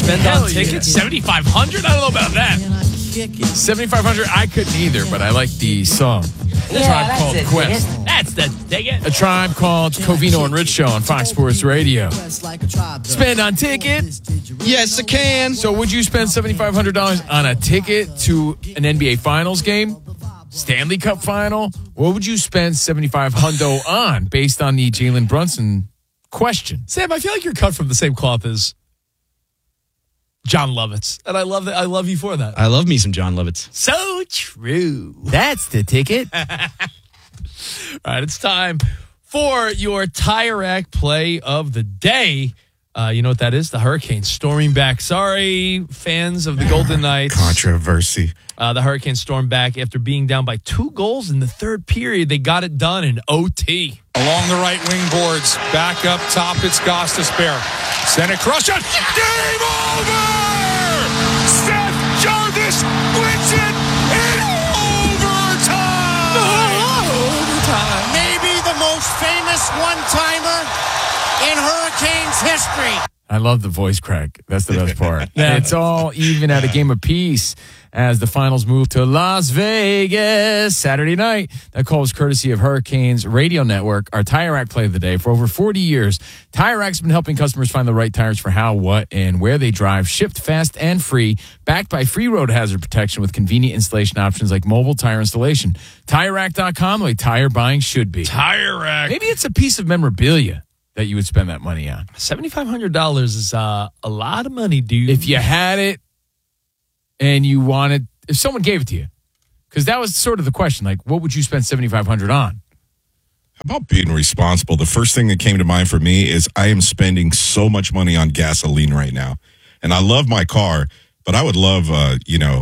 spend on tickets? 7,500? I don't know about that. 7,500, I couldn't either, but I like the song. Tribe Called Quest. That's the ticket. A Tribe Called Covino and Rich Show on Fox Sports Radio. Spend on ticket. Yes, I can. So would you spend $7,500 on a ticket to an NBA Finals game? Stanley Cup Final? What would you spend $7,500 on based on the Jalen Brunson question? Sam, I feel like you're cut from the same cloth as John Lovitz. And I love that. I love you for that. I love me some John Lovitz. So true. That's the ticket. All right, it's time for your Tire Rack play of the day. You know what that is? The Hurricanes storming back. Sorry, fans of the Golden Knights. Controversy. The Hurricanes stormed back after being down by 2 goals in the third period. They got it done in OT. Along the right wing boards. Back up top, it's Gostisbehere. Send it cross shot. Game over! Seth Jarvis wins it in overtime! Maybe the most famous one-timer in Hurricanes history. I love the voice crack. That's the best part. It's all even at a game apiece as the finals move to Las Vegas Saturday night. That call was courtesy of Hurricanes Radio Network, our Tire Rack play of the day. For over 40 years, Tire Rack's been helping customers find the right tires for how, what, and where they drive, shipped fast and free, backed by free road hazard protection with convenient installation options like mobile tire installation. TireRack.com, the way tire buying should be. Tire Rack. Maybe it's a piece of memorabilia that you would spend that money on. $7,500 is a lot of money, dude. If you had it and you wanted, if someone gave it to you, because that was sort of the question, like, what would you spend $7,500 on? How about being responsible? The first thing that came to mind for me is I am spending so much money on gasoline right now. And I love my car, but I would love, an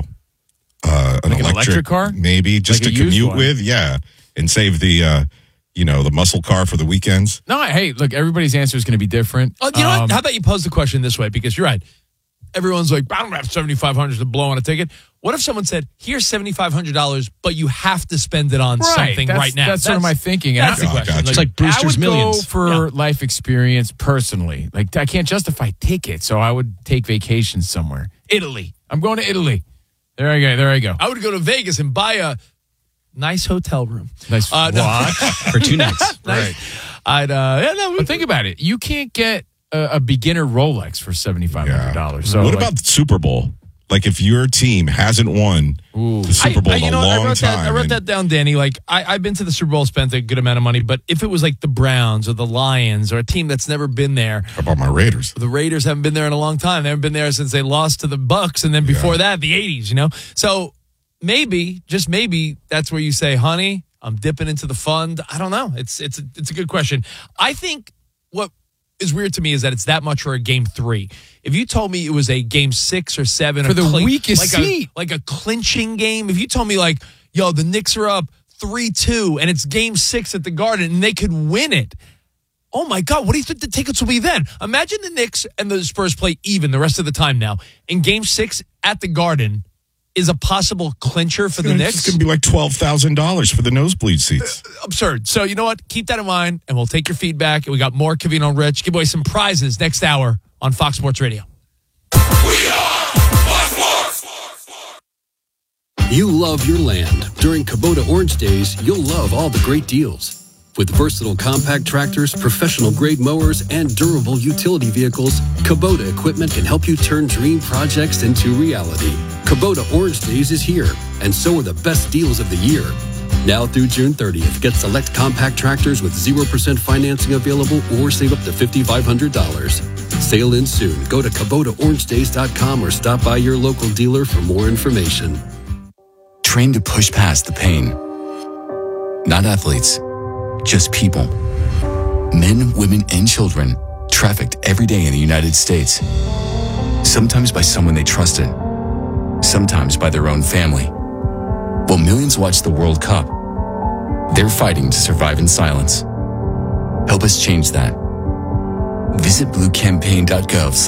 electric car? Maybe just Like to a used commute one. with. Yeah. And save the muscle car for the weekends. No, hey, look, everybody's answer is going to be different. You know what? How about you pose the question this way? Because you're right. Everyone's like, I don't have $7,500 to blow on a ticket. What if someone said, here's $7,500, but you have to spend it on something right now? That's sort of my thinking. And That's the question. gotcha. It's like Brewster's I would Millions. go for life experience personally. Like, I can't justify tickets, so I would take vacations somewhere. Italy. I'm going to Italy. There I go. I would go to Vegas and buy a nice hotel room. Nice no. watch. For 2 nights. Right. But Think about it. You can't get a beginner Rolex for $7,500. So what about the Super Bowl? Like if your team hasn't won the Super Bowl in a long time. I wrote that down, Danny. Like I've been to the Super Bowl, spent a good amount of money, but if it was like the Browns or the Lions or a team that's never been there. How about my Raiders? The Raiders haven't been there in a long time. They haven't been there since they lost to the Bucks, and then before that, the 80s, So maybe, just maybe, that's where you say, honey, I'm dipping into the fund. I don't know. It's a good question. I think what is weird to me is that it's that much for a game 3. If you told me it was a game 6 or 7 For the weakest seat. like a clinching game, if you told me like, yo, the Knicks are up 3-2 and it's game 6 at the Garden and they could win it. Oh my God, what do you think the tickets will be then? Imagine the Knicks and the Spurs play even the rest of the time now. In game 6 at the Garden is a possible clincher for the Knicks. It's going to be like $12,000 for the nosebleed seats. Absurd. So you know what? Keep that in mind, and we'll take your feedback. And we got more Covino and Rich. Give away some prizes next hour on Fox Sports Radio. You love your land. During Kubota Orange Days, you'll love all the great deals. With versatile compact tractors, professional-grade mowers, and durable utility vehicles, Kubota equipment can help you turn dream projects into reality. Kubota Orange Days is here, and so are the best deals of the year. Now through June 30th, get select compact tractors with 0% financing available or save up to $5,500. Sale ends soon. Go to KubotaOrangeDays.com or stop by your local dealer for more information. Trained to push past the pain. Not athletes, just people. Men, women, and children trafficked every day in the United States. Sometimes by someone they trusted. Sometimes by their own family. While millions watch the World Cup, they're fighting to survive in silence. Help us change that. Visit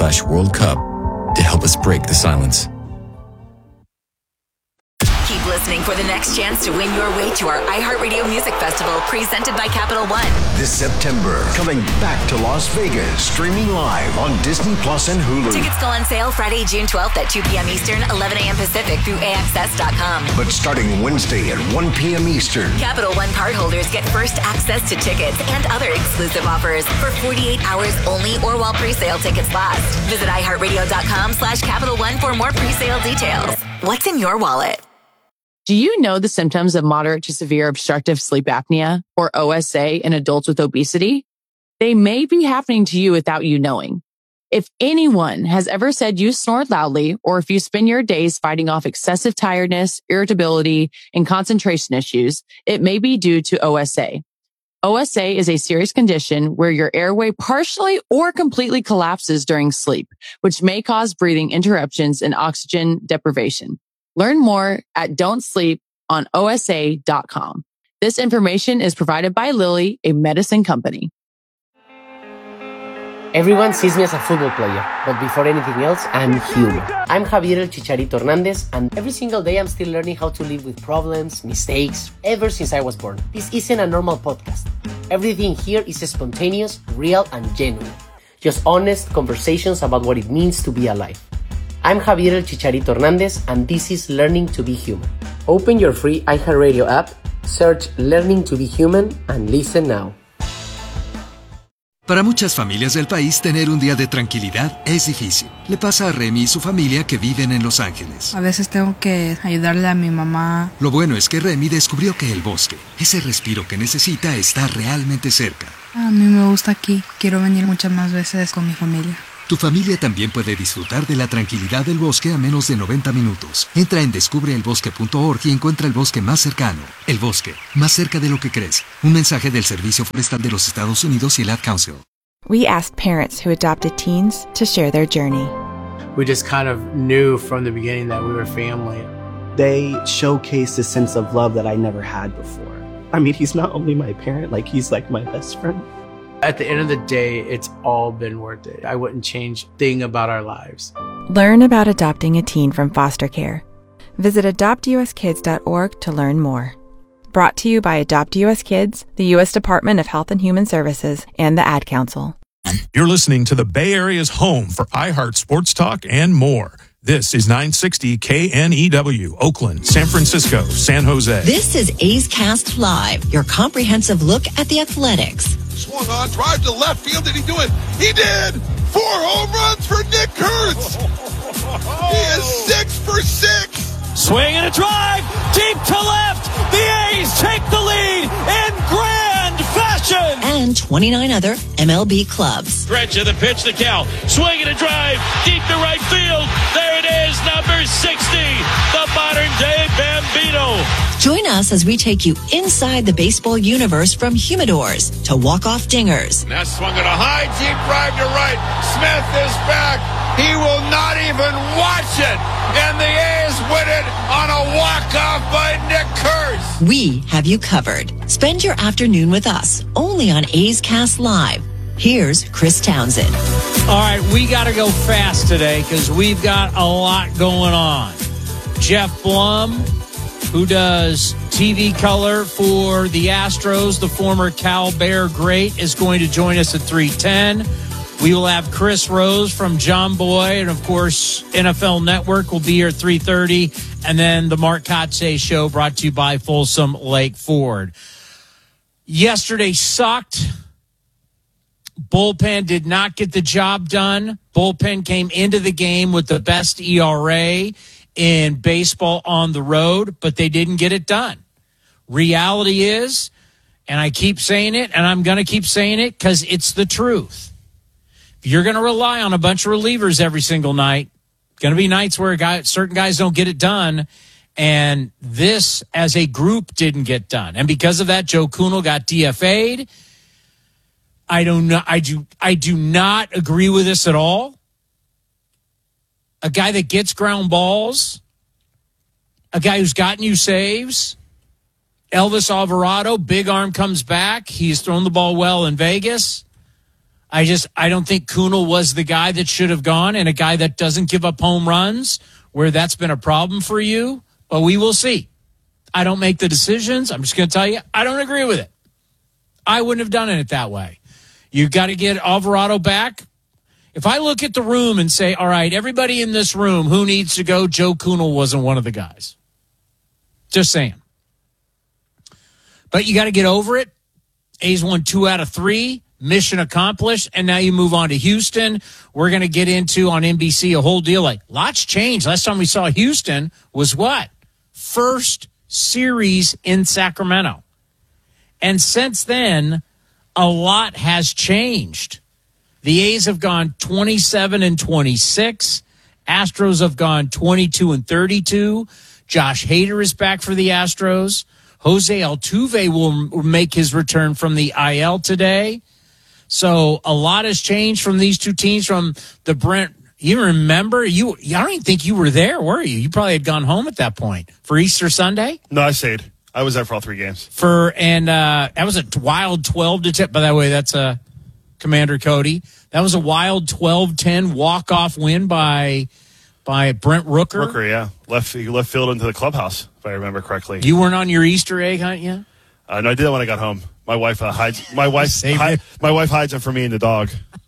bluecampaign.gov/World Cup to help us break the silence. Keep listening listening for the next chance to win your way to our iHeartRadio Music Festival presented by Capital One. This September, coming back to Las Vegas, streaming live on Disney Plus and Hulu. Tickets go on sale Friday, June 12th at 2 p.m. Eastern, 11 a.m. Pacific through AXS.com. But starting Wednesday at 1 p.m. Eastern, Capital One cardholders get first access to tickets and other exclusive offers for 48 hours only or while pre-sale tickets last. Visit iHeartRadio.com/Capital One for more pre-sale details. What's in your wallet? Do you know the symptoms of moderate to severe obstructive sleep apnea, or OSA, in adults with obesity? They may be happening to you without you knowing. If anyone has ever said you snore loudly, or if you spend your days fighting off excessive tiredness, irritability, and concentration issues, it may be due to OSA. OSA is a serious condition where your airway partially or completely collapses during sleep, which may cause breathing interruptions and oxygen deprivation. Learn more at don'tsleeponosa.com. This information is provided by Lilly, a medicine company. Everyone sees me as a football player, but before anything else, I'm human. I'm Javier El Chicharito Hernandez, and every single day I'm still learning how to live with problems, mistakes, ever since I was born. This isn't a normal podcast. Everything here is spontaneous, real, and genuine. Just honest conversations about what it means to be alive. I'm Javier El Chicharito Hernandez, and this is Learning to be Human. Open your free iHeartRadio app, search Learning to be Human, and listen now. Para muchas familias del país, tener un día de tranquilidad es difícil. Le pasa a Remy y su familia que viven en Los Ángeles. A veces tengo que ayudarle a mi mamá. Lo bueno es que Remy descubrió que el bosque, ese respiro que necesita, está realmente cerca. A mí me gusta aquí. Quiero venir muchas más veces con mi familia. Tu familia también puede disfrutar de la tranquilidad del bosque a menos de 90 minutos. Entra en descubreelbosque.org y encuentra el bosque más cercano. El bosque, más cerca de lo que crees. Un mensaje del Servicio Forestal de los Estados Unidos y el Ad Council. We asked parents who adopted teens to share their journey. We just kind of knew from the beginning that we were family. They showcased a sense of love that I never had before. I mean, he's not only my parent, he's like my best friend. At the end of the day, it's all been worth it. I wouldn't change a thing about our lives. Learn about adopting a teen from foster care. Visit adoptuskids.org to learn more. Brought to you by Adopt US Kids, the U.S. Department of Health and Human Services, and the Ad Council. You're listening to the Bay Area's home for iHeart Sports Talk and more. This is 960 KNEW, Oakland, San Francisco, San Jose. This is A's Cast Live, your comprehensive look at the Athletics. Swung on, drive to left field. Did he do it? He did! 4 home runs for Nick Kurtz! He is 6 for 6! Swing and a drive, deep to left. The A's take the lead in grand fashion. And 29 other MLB clubs. Stretch of the pitch to Cal. Swing and a drive, deep to right field. There it is, number 60, the modern-day Bambino. Join us as we take you inside the baseball universe from humidors to walk-off dingers. That swung at a high, deep drive to right. Smith is back. He will not even watch it. And the A's win it on a walk-off by Nick Kurtz. We have you covered. Spend your afternoon with us, only on A's Cast Live. Here's Chris Townsend. All right, we got to go fast today because we've got a lot going on. Jeff Blum, who does TV color for the Astros, the former Cal Bear great, is going to join us at 3:10. We will have Chris Rose from John Boy, and of course, NFL Network will be here at 3:30. And then the Mark Kotze Show brought to you by Folsom Lake Ford. Yesterday sucked. Bullpen did not get the job done. Bullpen came into the game with the best ERA in baseball on the road, but they didn't get it done. Reality is, and I keep saying it, and I'm going to keep saying it because it's the truth. If you're going to rely on a bunch of relievers every single night, going to be nights where certain guys don't get it done, and this, as a group, didn't get done. And because of that, Joe Kunal got DFA'd. I do not agree with this at all. A guy that gets ground balls, a guy who's gotten you saves. Elvis Alvarado, big arm, comes back. He's thrown the ball well in Vegas. I don't think Kunal was the guy that should have gone, and a guy that doesn't give up home runs, where that's been a problem for you. But we will see. I don't make the decisions. I'm just going to tell you, I don't agree with it. I wouldn't have done it that way. You got to get Alvarado back. If I look at the room and say, all right, everybody in this room, who needs to go? Joe Kunal wasn't one of the guys. Just saying. But you got to get over it. A's won 2 out of 3. Mission accomplished. And now you move on to Houston. We're going to get into on NBC a whole deal. Like, lots changed. Last time we saw Houston was what? First series in Sacramento. And since then, a lot has changed. The A's have gone 27-26. Astros have gone 22-32. Josh Hader is back for the Astros. Jose Altuve will make his return from the IL today. So a lot has changed from these two teams. From the Brent, you remember? I don't even think you were there, were you? You probably had gone home at that point for Easter Sunday. No, I stayed. I was there for all 3 games. That was a wild 12-10. By the way, that's Commander Cody. That was a wild 12-10 walk-off win by Brent Rooker. Rooker, yeah. He left field into the clubhouse, if I remember correctly. You weren't on your Easter egg hunt yet? No, I did that when I got home. My wife hides. My wife hides them for me and the dog.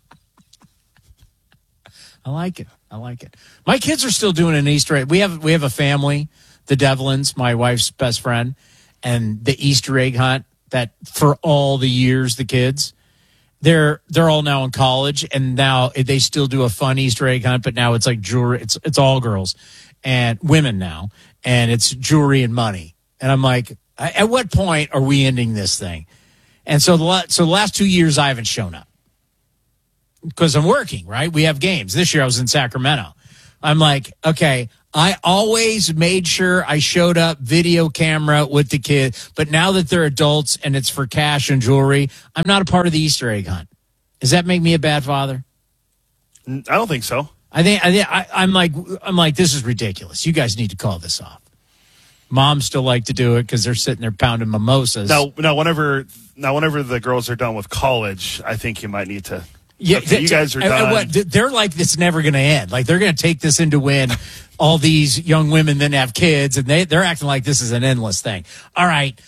I like it. My kids are still doing an Easter egg. We have a family, the Devlins, my wife's best friend, and the Easter egg hunt that for all the years the kids. They're all now in college, and now they still do a fun Easter egg hunt, but now it's like jewelry. It's all girls and women now, and it's jewelry and money. And I'm like, at what point are we ending this thing? And so the last 2 years I haven't shown up because I'm working, right? We have games. This year I was in Sacramento. I'm like, okay, I always made sure I showed up video camera with the kid, but now that they're adults and it's for cash and jewelry, I'm not a part of the Easter egg hunt. Does that make me a bad father? I don't think so. I'm like, this is ridiculous. You guys need to call this off. Moms still like to do it because they're sitting there pounding mimosas. Now, whenever the girls are done with college, I think you might need to. Yeah, okay, you guys are done. They're like, it's never going to end. Like, they're going to take this into when all these young women then have kids, and they're acting like this is an endless thing. All right.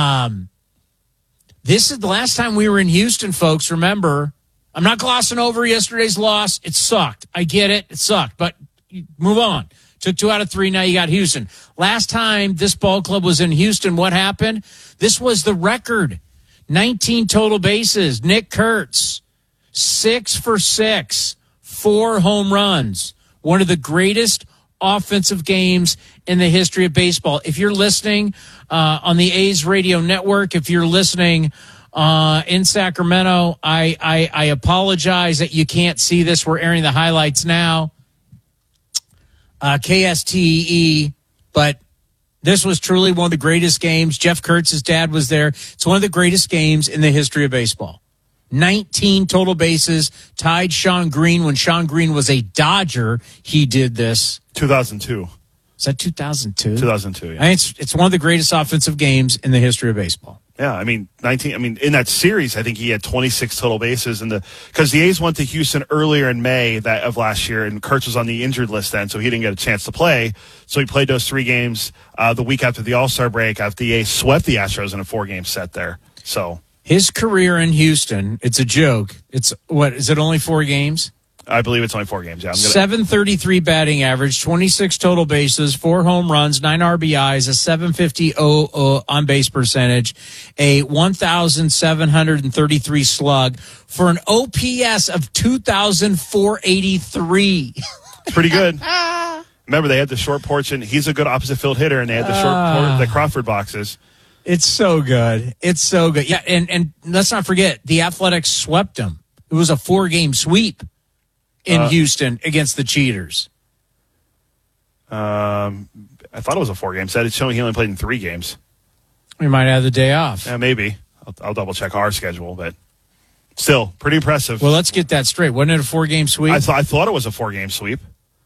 This is the last time we were in Houston, folks. Remember, I'm not glossing over yesterday's loss. It sucked. I get it. It sucked. But move on. Took 2 out of 3. Now you got Houston. Last time this ball club was in Houston, what happened? This was the record. 19 total bases. Nick Kurtz. 6 for 6, 4 home runs. One of the greatest offensive games in the history of baseball. If you're listening on the A's radio network, if you're listening in Sacramento, I apologize that you can't see this. We're airing the highlights now. KSTE, but this was truly one of the greatest games. Jeff Kurtz's dad was there. It's one of the greatest games in the history of baseball. 19 total bases, tied Sean Green when Sean Green was a Dodger. He did this. 2002. Is that 2002? 2002, yeah. I mean, it's one of the greatest offensive games in the history of baseball. Yeah, I mean, in that series, I think he had 26 total bases because the A's went to Houston earlier in May of last year, and Kurtz was on the injured list then, so he didn't get a chance to play. So he played those 3 games the week after the All-Star break, after the A's swept the Astros in a 4-game set there. So his career in Houston, it's a joke. It's is it only 4 games? I believe it's only 4 games. Yeah, 733 batting average, 26 total bases, 4 home runs, 9 RBIs, a 750 on base percentage, a 1,733 slug for an OPS of 2,483. Pretty good. Remember, they had the short porch, and he's a good opposite field hitter, and they had the Crawford boxes. It's so good. It's so good. Yeah, and let's not forget, the Athletics swept them. It was a 4-game sweep in Houston against the Cheaters. I thought it was a 4-game set. It's showing he only played in 3 games. We might have the day off. Yeah, maybe. I'll double check our schedule, but still pretty impressive. Well, let's get that straight. Wasn't it a 4-game sweep? I thought it was a 4-game sweep.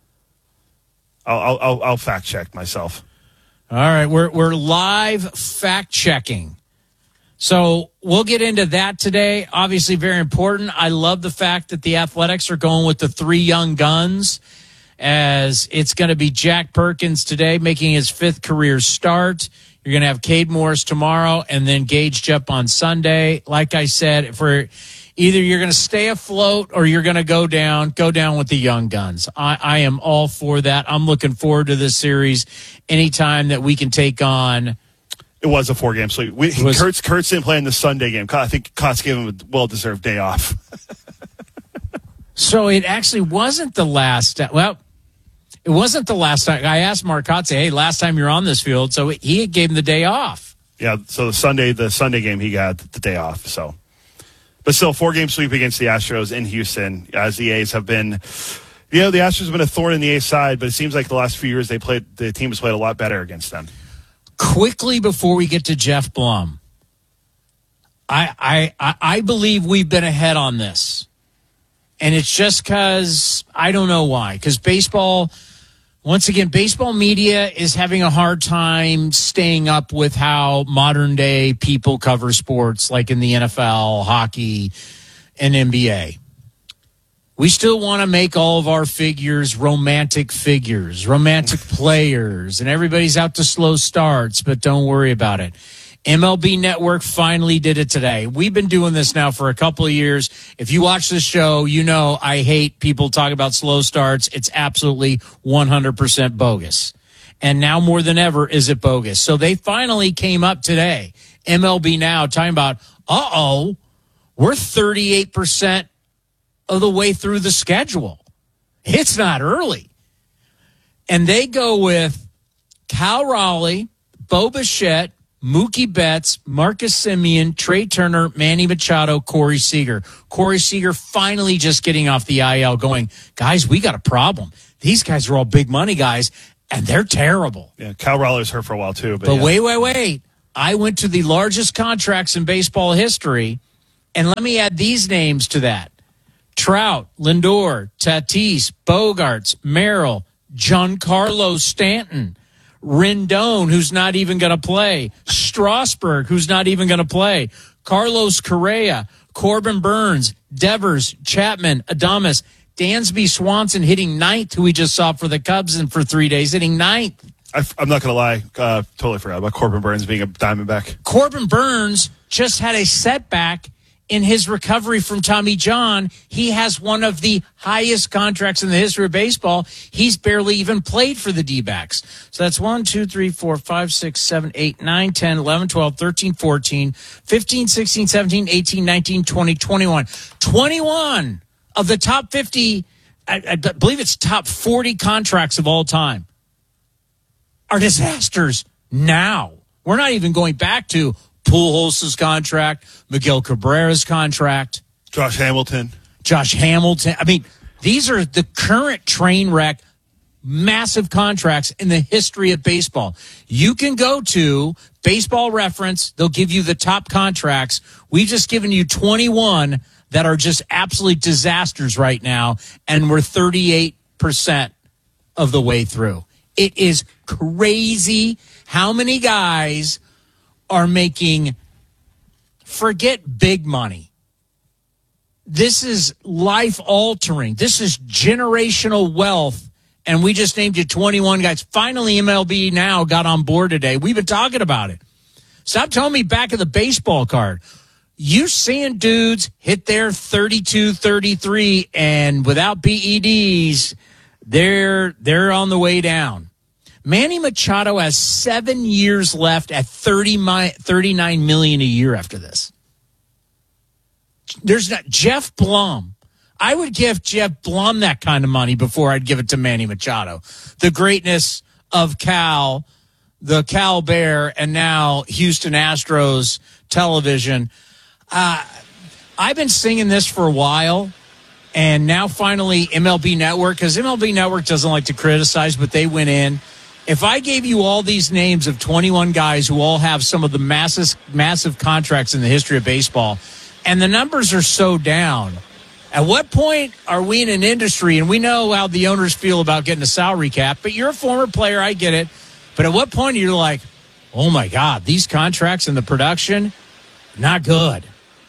I'll fact check myself. All right, we're live fact checking. So we'll get into that today. Obviously very important. I love the fact that the Athletics are going with the 3 young guns, as it's going to be Jack Perkins today making his 5th career start. You're You're going to have Cade Morris tomorrow and then Gage Jupp on Sunday. Like I said, for either you're going to stay afloat or you're going to go down with the young guns. I am all for that. I'm looking forward to this series anytime that we can take on. It was a 4-game sleep. Kurtz didn't play in the Sunday game. I think Kotz gave him a well-deserved day off. So it actually wasn't the last. Well, it wasn't the last time. I asked Mark Kotze, hey, last time you're on this field, so he gave him the day off. Yeah, so the Sunday game, he got the day off. So, but still, 4-game sweep against the Astros in Houston, as the A's have been. The Astros have been a thorn in the A's side, but it seems like the last few years the team has played a lot better against them. Quickly before we get to Jeff Blum, I believe we've been ahead on this, and it's just because I don't know why. Because baseball. Once again, baseball media is having a hard time staying up with how modern day people cover sports, like in the NFL, hockey, and NBA. We still want to make all of our figures romantic players, and everybody's out to slow starts, but don't worry about it. MLB Network finally did it today. We've been doing this now for a couple of years. If you watch the show, you know I hate people talking about slow starts. It's absolutely 100% bogus. And now more than ever is it bogus. So they finally came up today, MLB Now, talking about, we're 38% of the way through the schedule. It's not early. And they go with Cal Raleigh, Bo Bichette, Mookie Betts, Marcus Semien, Trey Turner, Manny Machado, Corey Seager. Corey Seager finally just getting off the IL going, guys, we got a problem. These guys are all big money guys, and they're terrible. Yeah, Cal Raleigh's hurt for a while, too. But wait. I went to the largest contracts in baseball history, and let me add these names to that. Trout, Lindor, Tatis, Bogarts, Merrill, Giancarlo Stanton, Rendon, who's not even going to play, Strasburg, who's not even going to play, Carlos Correa, Corbin Burns, Devers, Chapman, Adames, Dansby Swanson hitting ninth, who we just saw for the Cubs and for 3 days, hitting ninth. I'm not going to lie. Totally forgot about Corbin Burns being a Diamondback. Corbin Burns just had a setback in his recovery from Tommy John. He has one of the highest contracts in the history of baseball. He's barely even played for the D-backs. So that's 1, 2, 3, 4, 5, 6, 7, 8, 9, 10, 11, 12, 13, 14, 15, 16, 17, 18, 19, 20, 21. 21 of the top 50, I believe it's top 40 contracts of all time, are disasters now. We're not even going back to Pujols' contract, Miguel Cabrera's contract. Josh Hamilton. I mean, these are the current train wreck, massive contracts in the history of baseball. You can go to Baseball Reference. They'll give you the top contracts. We've just given you 21 that are just absolute disasters right now, and we're 38% of the way through. It is crazy how many guys are making, forget big money. This is life-altering. This is generational wealth, and we just named you 21 guys. Finally, MLB Now got on board today. We've been talking about it. Stop telling me back of the baseball card. You seeing dudes hit their 32, 33, and without PEDs, they're on the way down. Manny Machado has 7 years left at $39 million a year after this. There's not Jeff Blum. I would give Jeff Blum that kind of money before I'd give it to Manny Machado. The greatness of Cal, the Cal Bear, and now Houston Astros television. I've been singing this for a while, and now finally MLB Network, because MLB Network doesn't like to criticize, but they went in. If I gave you all these names of 21 guys who all have some of the massive contracts in the history of baseball, and the numbers are so down, at what point are we in an industry, and we know how the owners feel about getting a salary cap, but you're a former player, I get it, but at what point are you like, oh my God, these contracts and the production, not good?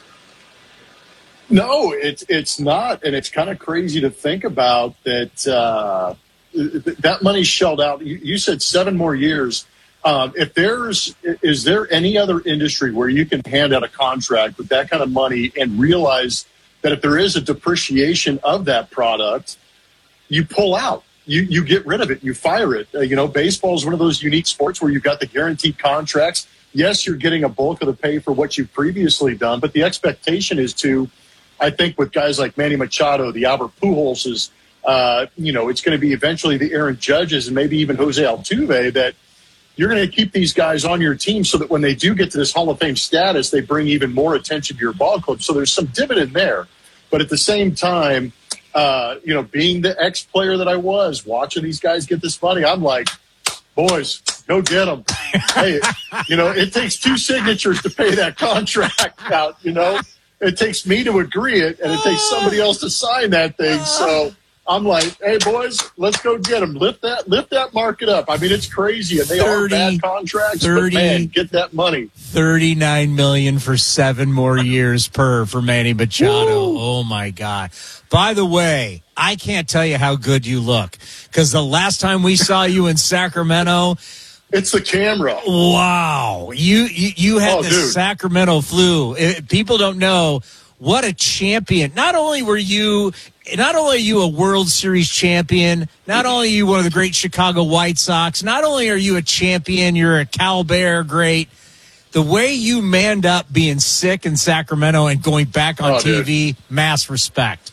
No, it's not, and it's kind of crazy to think about that. That money shelled out. You said 7 more years. Is there any other industry where you can hand out a contract with that kind of money and realize that if there is a depreciation of that product, you pull out, you get rid of it, you fire it. Baseball is one of those unique sports where you've got the guaranteed contracts. Yes, you're getting a bulk of the pay for what you've previously done, but the expectation is to, I think with guys like Manny Machado, the Albert Pujolses, it's going to be eventually the Aaron Judges and maybe even Jose Altuve, that you're going to keep these guys on your team so that when they do get to this Hall of Fame status, they bring even more attention to your ball club. So there's some dividend there. But at the same time, being the ex-player that I was, watching these guys get this money, I'm like, boys, go get them. Hey, it takes 2 signatures to pay that contract out, It takes me to agree it, and it takes somebody else to sign that thing. So I'm like, hey, boys, let's go get them. Lift that market up. I mean, it's crazy, and they are bad contracts, but man, get that money. $39 million for 7 more years for Manny Machado. Oh, my God. By the way, I can't tell you how good you look, because the last time we saw you in Sacramento, it's the camera. Wow. You had the Sacramento flu. People don't know what a champion. Not only are you a World Series champion, not only are you one of the great Chicago White Sox, not only are you a champion, you're a Cal Bear great. The way you manned up being sick in Sacramento and going back on TV, mass respect.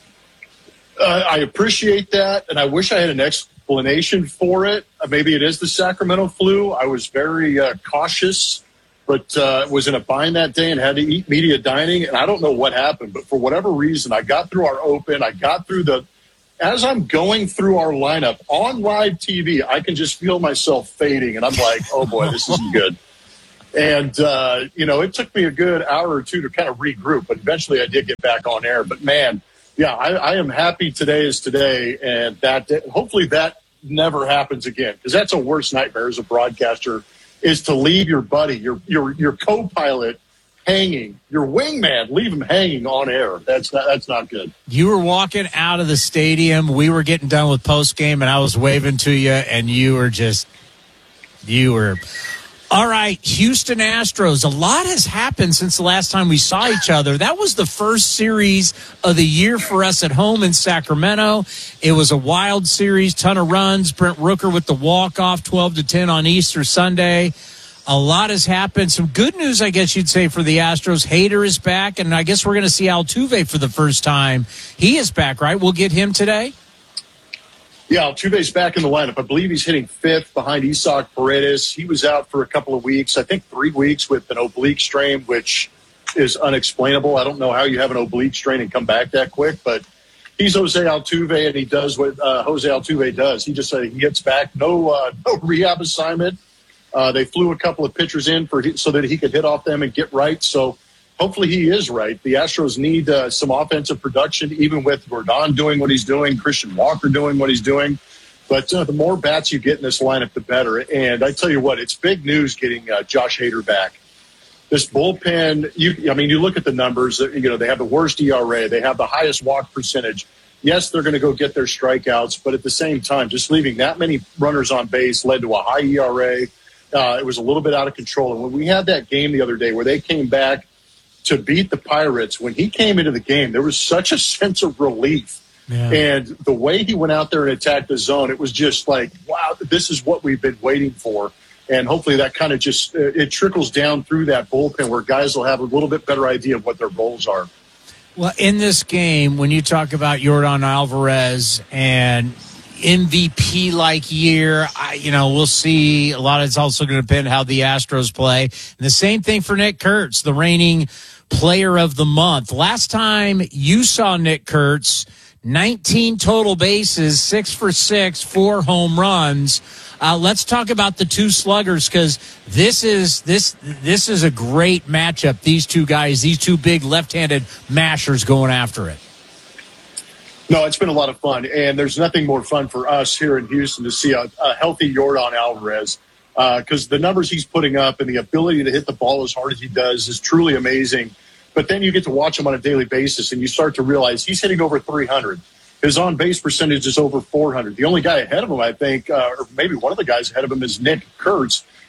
I appreciate that, and I wish I had an explanation for it. Maybe it is the Sacramento flu. I was very cautious, but was in a bind that day and had to eat media dining, and I don't know what happened, but for whatever reason, I got through our open. I got through as I'm going through our lineup on live TV, I can just feel myself fading, and I'm like, oh, boy, this isn't good. And, it took me a good hour or two to kind of regroup, but eventually I did get back on air. But, man, yeah, I am happy today is today, and hopefully that never happens again, because that's a worst nightmare as a broadcaster, is to leave your buddy, your co-pilot hanging, your wingman, leave him hanging on air. That's not good. You were walking out of the stadium. We were getting done with postgame, and I was waving to you, and you were all right. Houston Astros. A lot has happened since the last time we saw each other. That was the first series of the year for us at home in Sacramento. It was a wild series, ton of runs. Brent Rooker with the walk-off, 12-10 on Easter Sunday. A lot has happened. Some good news, I guess you'd say, for the Astros. Hader is back, and I guess we're going to see Altuve for the first time. He is back, right? We'll get him today? Yeah, Altuve's back in the lineup. I believe he's hitting 5th behind Isaac Paredes. He was out for a couple of weeks, I think 3 weeks with an oblique strain, which is unexplainable. I don't know how you have an oblique strain and come back that quick, but he's Jose Altuve, and he does what Jose Altuve does. He just he gets back, no rehab assignment. They flew a couple of pitchers in so that he could hit off them and get right. So hopefully he is right. The Astros need some offensive production, even with Rodon doing what he's doing, Christian Walker doing what he's doing. But the more bats you get in this lineup, the better. And I tell you what, it's big news getting Josh Hader back. This bullpen, you look at the numbers. They have the worst ERA. They have the highest walk percentage. Yes, they're going to go get their strikeouts, but at the same time, just leaving that many runners on base led to a high ERA. It was a little bit out of control. And when we had that game the other day where they came back to beat the Pirates, when he came into the game, there was such a sense of relief. Yeah. And the way he went out there and attacked the zone, it was just like, wow, this is what we've been waiting for. And hopefully that kind of just it trickles down through that bullpen where guys will have a little bit better idea of what their roles are. Well, in this game, when you talk about Yordan Alvarez and MVP-like year, we'll see. A lot of it's also going to depend how the Astros play. And the same thing for Nick Kurtz, the reigning player of the month. Last time you saw Nick Kurtz, 19 total bases, 6 for 6, 4 home runs. Let's talk about the two sluggers, because this is a great matchup. These two guys, these two big left-handed mashers going after it. No, it's been a lot of fun, and there's nothing more fun for us here in Houston to see a healthy Yordan Alvarez, because the numbers he's putting up and the ability to hit the ball as hard as he does is truly amazing. But then you get to watch him on a daily basis, and you start to realize he's hitting over 300. His on-base percentage is over 400. The only guy ahead of him, I think, or maybe one of the guys ahead of him, is Nick Kurtz.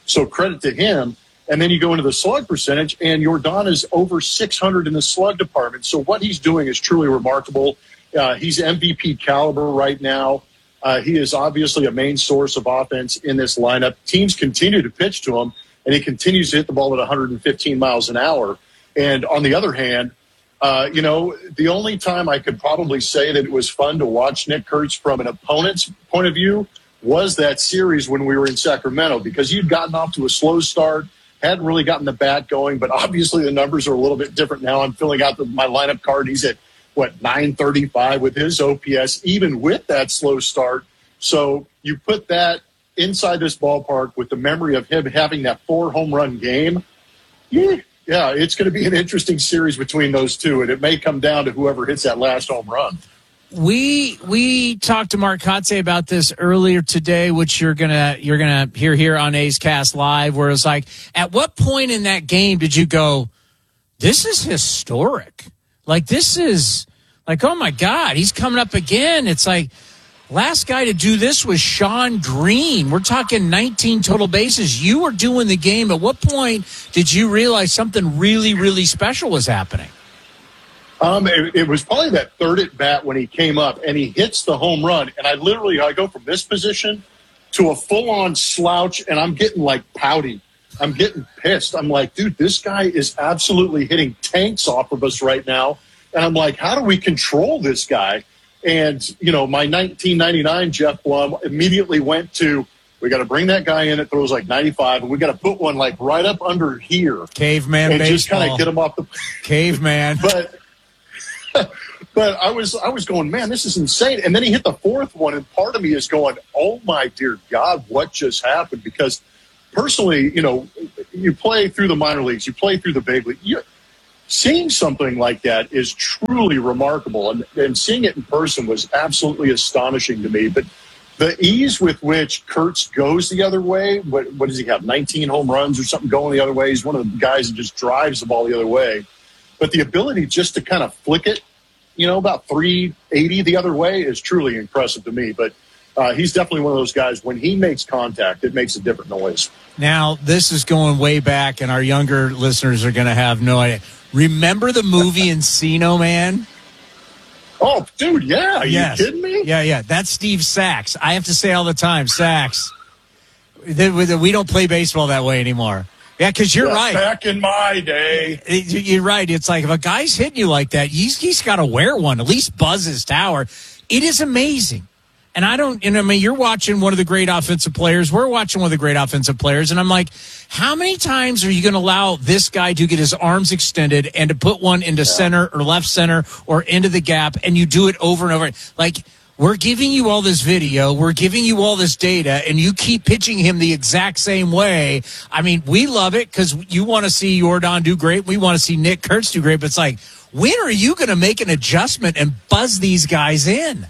So credit to him. And then you go into the slug percentage, and Yordan is over 600 in the slug department. So what he's doing is truly remarkable. He's MVP caliber right now. He is obviously a main source of offense in this lineup. Teams continue to pitch to him, and he continues to hit the ball at 115 miles an hour. And on the other hand, the only time I could probably say that it was fun to watch Nick Kurtz from an opponent's point of view was that series when we were in Sacramento, because he'd gotten off to a slow start, hadn't really gotten the bat going, but obviously the numbers are a little bit different now. I'm filling out my lineup card. He's at, 935 with his OPS, even with that slow start. So you put that inside this ballpark with the memory of him having that 4 home run game. Yeah, it's going to be an interesting series between those two, and it may come down to whoever hits that last home run. We talked to Mark Kotze about this earlier today, which you're gonna hear here on A's Cast Live, where it's like, at what point in that game did you go, this is historic? Like, this is like, oh my God, he's coming up again. It's like, last guy to do this was Sean Green. We're talking 19 total bases. You were doing the game. At what point did you realize something really, really special was happening? It was probably that third at bat when he came up and he hits the home run. And I go from this position to a full on slouch, and I'm getting like pouty. I'm getting pissed. I'm like, dude, this guy is absolutely hitting tanks off of us right now. And I'm like, how do we control this guy? And, my 1999 Jeff Blum immediately went to, we got to bring that guy in that throws like 95, and we got to put one like right up under here. Caveman and baseball. Just kind of get him off the caveman. But I was going, man, this is insane. And then he hit the fourth one, and part of me is going, oh my dear God, what just happened? Because personally, you play through the minor leagues, you play through the big league. Seeing something like that is truly remarkable, and seeing it in person was absolutely astonishing to me. But the ease with which Kurtz goes the other way, what does he have, 19 home runs or something going the other way? He's one of the guys that just drives the ball the other way. But the ability just to kind of flick it, about 380 the other way is truly impressive to me. But he's definitely one of those guys, when he makes contact, it makes a different noise. Now, this is going way back, and our younger listeners are going to have no idea. Remember the movie Encino Man? Oh, dude, yeah. Are you kidding me? Yeah. That's Steve Sachs. I have to say all the time, Sachs. We don't play baseball that way anymore. Yeah, because you're right. Back in my day. You're right. It's like, if a guy's hitting you like that, he's got to wear one, at least buzz his tower. It is amazing. And you're watching one of the great offensive players. We're watching one of the great offensive players. And I'm like, how many times are you going to allow this guy to get his arms extended and to put one into center or left center or into the gap, and you do it over and over? Like, we're giving you all this video, we're giving you all this data, and you keep pitching him the exact same way. I mean, we love it because you want to see Yordan do great. We want to see Nick Kurtz do great. But it's like, when are you going to make an adjustment and buzz these guys in?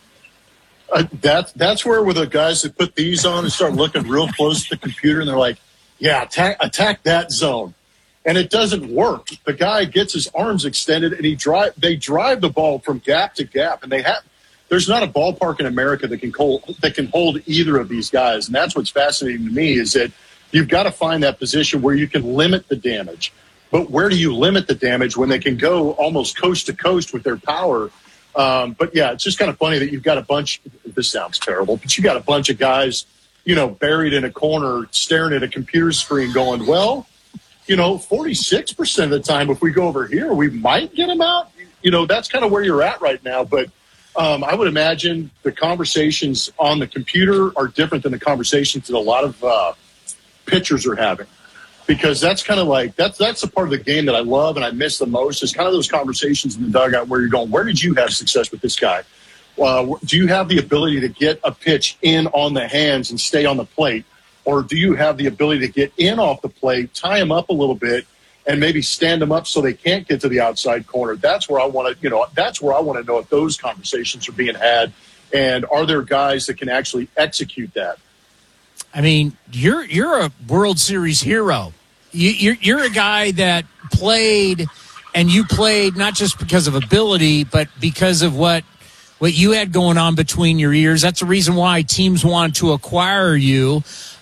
That's where with the guys that put these on and start looking real close at the computer, and they're like, yeah, attack that zone. And it doesn't work. The guy gets his arms extended, and they drive the ball from gap to gap, and there's not a ballpark in America that can hold either of these guys. And that's what's fascinating to me, is that you've got to find that position where you can limit the damage. But where do you limit the damage when they can go almost coast to coast with their power? But yeah, it's just kind of funny that you've got a bunch, this sounds terrible, but you got a bunch of guys, buried in a corner staring at a computer screen going, well, 46% of the time, if we go over here, we might get them out. That's kind of where you're at right now. But I would imagine the conversations on the computer are different than the conversations that a lot of pitchers are having. Because that's kind of like, that's the part of the game that I love and I miss the most, is kind of those conversations in the dugout where you're going, where did you have success with this guy? Do you have the ability to get a pitch in on the hands and stay on the plate? Or do you have the ability to get in off the plate, tie him up a little bit, and maybe stand them up so they can't get to the outside corner? That's where I want to, that's where I want to know if those conversations are being had, and are there guys that can actually execute that? I mean, you're a World Series hero. You're a guy that played, and you played not just because of ability, but because of what you had going on between your ears. That's the reason why teams wanted to acquire you.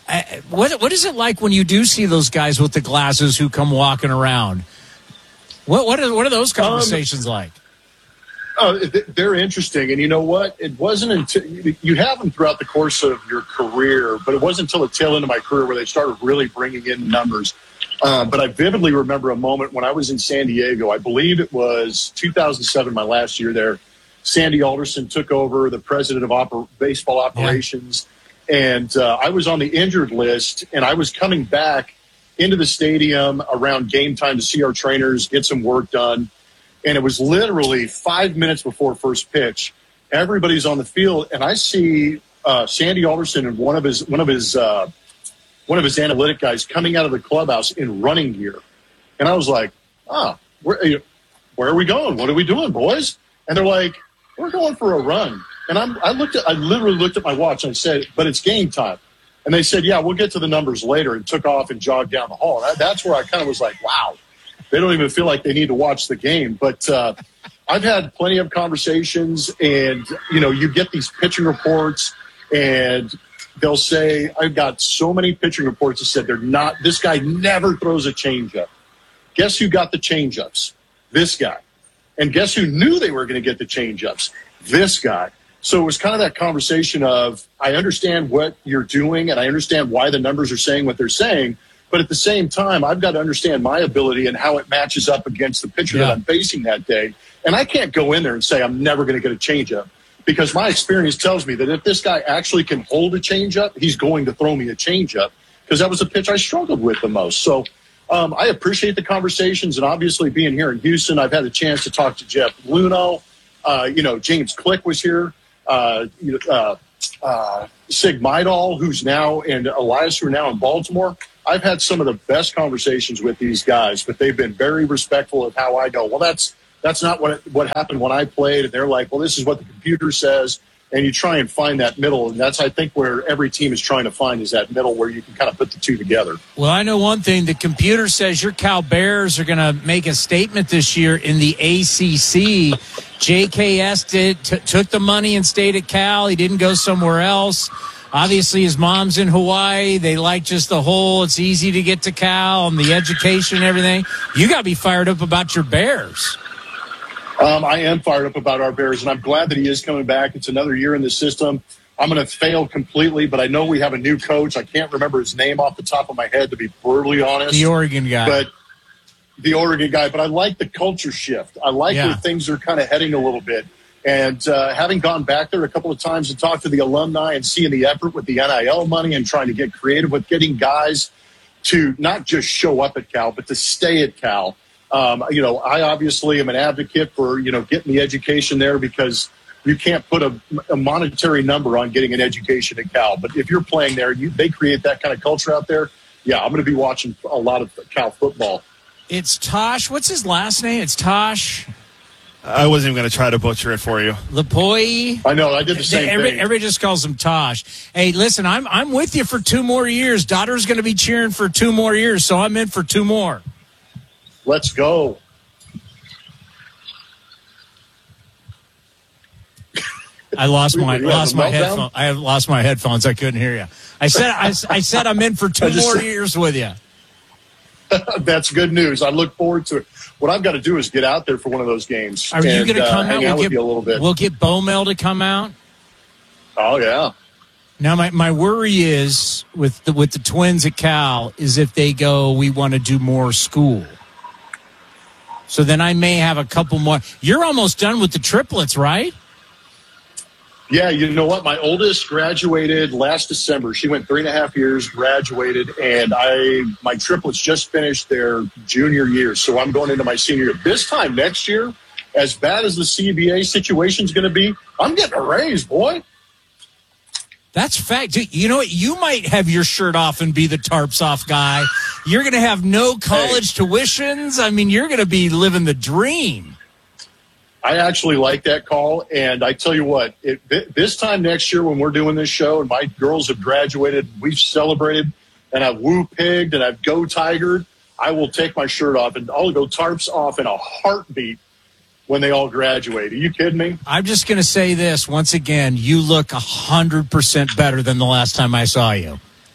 What is it like when you do see those guys with the glasses who come walking around? What are those conversations like? Oh, they're interesting. And you know what? It wasn't until you have them throughout the course of your career, but it wasn't until the tail end of my career where they started really bringing in numbers. But I vividly remember a moment when I was in San Diego. I believe it was 2007, my last year there. Sandy Alderson took over the president of baseball operations. Yeah. And I was on the injured list, and I was coming back into the stadium around game time to see our trainers, get some work done. And it was literally 5 minutes before first pitch. Everybody's on the field, and I see Sandy Alderson and one of his analytic guys coming out of the clubhouse in running gear. And I was like, where are we going? What are we doing, boys? And they're like, we're going for a run. And I literally looked at my watch and I said, but it's game time. And they said, yeah, we'll get to the numbers later, and took off and jogged down the hall. That's where I kind of was like, wow. They don't even feel like they need to watch the game. But I've had plenty of conversations, and, you get these pitching reports, and they'll say, I've got so many pitching reports that said this guy never throws a changeup. Guess who got the changeups? This guy. And guess who knew they were going to get the changeups? This guy. So it was kind of that conversation of, I understand what you're doing, and I understand why the numbers are saying what they're saying. But at the same time, I've got to understand my ability and how it matches up against the pitcher that I'm facing that day. And I can't go in there and say I'm never going to get a changeup, because my experience tells me that if this guy actually can hold a changeup, he's going to throw me a changeup, because that was a pitch I struggled with the most. So I appreciate the conversations, and obviously being here in Houston, I've had a chance to talk to Jeff Luhnow. James Click was here. Sig Mejdal, who's now, and Elias, who are now in Baltimore. I've had some of the best conversations with these guys, but they've been very respectful of how I go, well, that's not what happened when I played. And they're like, well, this is what the computer says. And you try and find that middle. And that's, I think, where every team is trying to find, is that middle where you can kind of put the two together. Well, I know one thing. The computer says your Cal Bears are going to make a statement this year in the ACC. JKS took the money and stayed at Cal. He didn't go somewhere else. Obviously, his mom's in Hawaii. They like just the whole, it's easy to get to Cal and the education and everything. You got to be fired up about your Bears. I am fired up about our Bears, and I'm glad that he is coming back. It's another year in the system. I'm going to fail completely, but I know we have a new coach. I can't remember his name off the top of my head, to be brutally honest. The Oregon guy. But I like the culture shift. I like where things are kind of heading a little bit. And having gone back there a couple of times and talked to the alumni and seeing the effort with the NIL money and trying to get creative with getting guys to not just show up at Cal, but to stay at Cal. I obviously am an advocate for, getting the education there, because you can't put a monetary number on getting an education at Cal. But if you're playing there, they create that kind of culture out there. Yeah, I'm going to be watching a lot of Cal football. It's Tosh. What's his last name? It's Tosh. I wasn't even going to try to butcher it for you. Lapoy. I know. I did the same thing. Everybody just calls him Tosh. Hey, listen, I'm with you for 2 more years. Daughter's going to be cheering for 2 more years, so I'm in for 2 more. Let's go. I lost my headphones. I have lost my headphones. I couldn't hear you. I said I'm in for 2 more years with you. That's good news. I look forward to it. What I've got to do is get out there for one of those games. Are you going to come out? With you a little bit. We'll get Bomel to come out. Oh yeah. Now my worry is with the Twins at Cal is if they go, we want to do more school. So then I may have a couple more. You're almost done with the triplets, right? Yeah, you know what? My oldest graduated last December. She went 3.5 years, graduated, and my triplets just finished their junior year. So I'm going into my senior year. This time next year, as bad as the CBA situation is going to be, I'm getting a raise, boy. That's fact. Dude, you know what? You might have your shirt off and be the tarps off guy. You're going to have no college tuitions. I mean, you're going to be living the dream. I actually like that call, and I tell you what, this time next year when we're doing this show and my girls have graduated, we've celebrated, and I've woo-pigged and I've go-tigered, I will take my shirt off and I'll go tarps off in a heartbeat when they all graduate. Are you kidding me? I'm just going to say this once again. You look 100% better than the last time I saw you.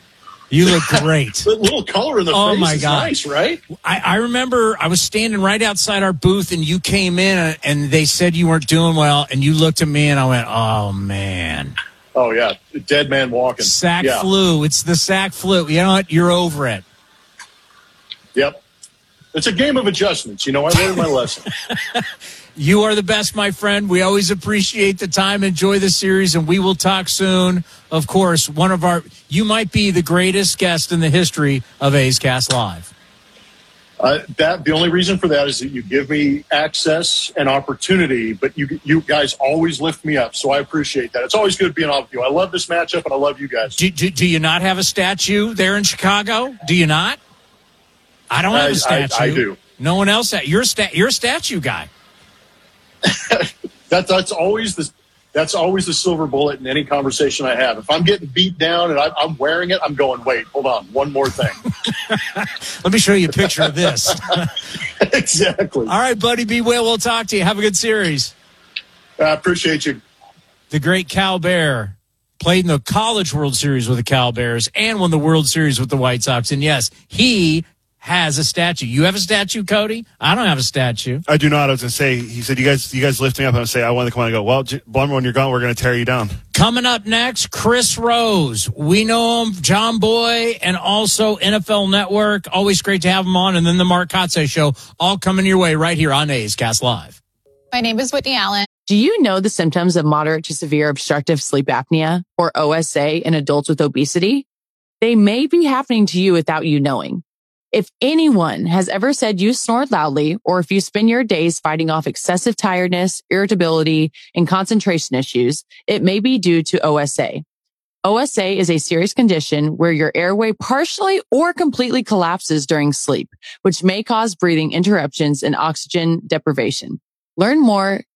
You look great. The little color in the Oh face my is God. nice, right? I remember I was standing right outside our booth and you came in and they said you weren't doing well and you looked at me and I went, oh man. Oh yeah, dead man walking. Sack flu. It's the sack flu. You know what? You're over it. Yep. It's a game of adjustments. You know, I learned my lesson. You are the best, my friend. We always appreciate the time. Enjoy the series, and we will talk soon. Of course, you might be the greatest guest in the history of A's Cast Live. The only reason for that is that you give me access and opportunity, but you guys always lift me up, so I appreciate that. It's always good being on with you. I love this matchup, and I love you guys. Do you not have a statue there in Chicago? Do you not? I don't have a statue. I do. No one else. You're a statue guy. That's always the silver bullet in any conversation I have. If I'm getting beat down and I'm wearing it, I'm going, wait, hold on, one more thing. Let me show you a picture of this. Exactly. All right, buddy, be well. We'll talk to you. Have a good series. I appreciate you. The great Cal Bear played in the College World Series with the Cal Bears and won the World Series with the White Sox. And yes, he has a statue. You have a statue, Cody? I don't have a statue. I do not. I was going to say, he said, you guys lift me up. And I say, I want to come on and go, well, Blummer, when you're gone, we're going to tear you down. Coming up next, Chris Rose. We know him, John Boy, and also NFL Network. Always great to have him on. And then the Mark Kotze Show, all coming your way right here on A's Cast Live. My name is Whitney Allen. Do you know the symptoms of moderate to severe obstructive sleep apnea, or OSA, in adults with obesity? They may be happening to you without you knowing. If anyone has ever said you snore loudly, or if you spend your days fighting off excessive tiredness, irritability, and concentration issues, it may be due to OSA. OSA is a serious condition where your airway partially or completely collapses during sleep, which may cause breathing interruptions and oxygen deprivation. Learn more